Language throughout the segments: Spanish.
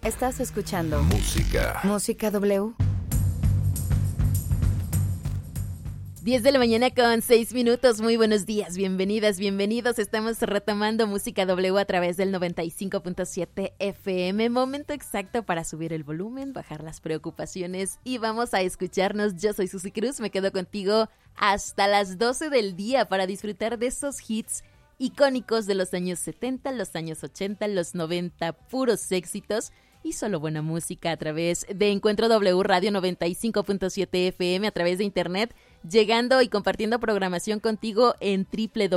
Estás escuchando Música W. 10 de la mañana con 6 minutos. Muy buenos días, bienvenidas, bienvenidos. Estamos retomando Música W a través del 95.7 FM. Momento exacto para subir el volumen, bajar las preocupaciones y vamos a escucharnos. Yo soy Susi Cruz, me quedo contigo hasta las 12 del día para disfrutar de esos hits icónicos de los años 70, los años 80, los 90, puros éxitos y solo buena música a través de Encuentro W Radio 95.7 FM, a través de internet, llegando y compartiendo programación contigo en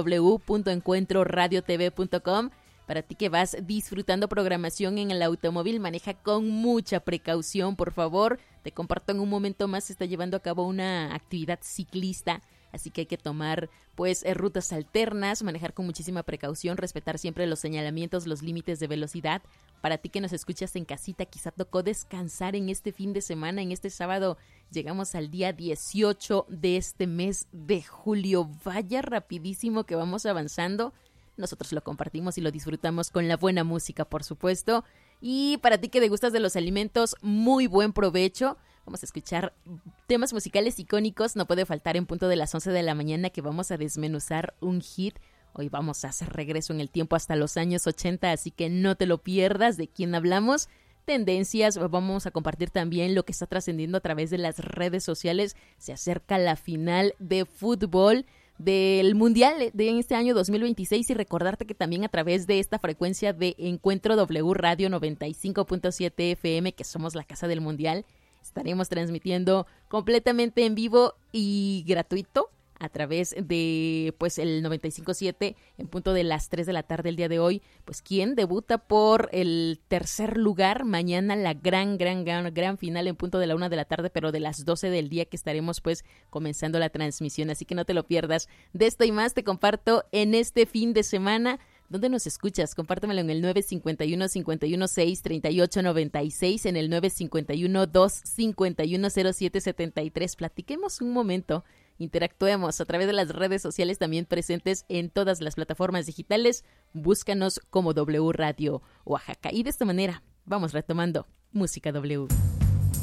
www.encuentroradiotv.com. Para ti que vas disfrutando programación en el automóvil, maneja con mucha precaución, por favor. Te comparto en un momento más, se está llevando a cabo una actividad ciclista, así que hay que tomar rutas alternas, manejar con muchísima precaución, respetar siempre los señalamientos, los límites de velocidad. Para ti que nos escuchas en casita, quizá tocó descansar en este fin de semana, en este sábado. Llegamos al día 18 de este mes de julio. Vaya rapidísimo que vamos avanzando. Nosotros lo compartimos y lo disfrutamos con la buena música, por supuesto. Y para ti que degustas de los alimentos, muy buen provecho. Vamos a escuchar temas musicales icónicos. No puede faltar en punto de las 11 de la mañana que vamos a desmenuzar un hit. Hoy vamos a hacer regreso en el tiempo hasta los años 80, así que no te lo pierdas. ¿De quién hablamos? Tendencias, vamos a compartir también lo que está trascendiendo a través de las redes sociales. Se acerca la final de fútbol del Mundial de este año 2026 y recordarte que también a través de esta frecuencia de Encuentro W Radio 95.7 FM, que somos la casa del Mundial, estaremos transmitiendo completamente en vivo y gratuito a través de el 95.7 en punto de las 3 de la tarde el día de hoy. Pues quien debuta por el tercer lugar, mañana la gran final en punto de la 1 de la tarde, pero de las 12 del día que estaremos comenzando la transmisión, así que no te lo pierdas. De esto y más te comparto en este fin de semana. ¿Dónde nos escuchas? Compártemelo en el 951-516-3896, en el 951-251-0773. Platiquemos un momento, interactuemos a través de las redes sociales también presentes en todas las plataformas digitales. Búscanos como W Radio Oaxaca. Y de esta manera vamos retomando Música W.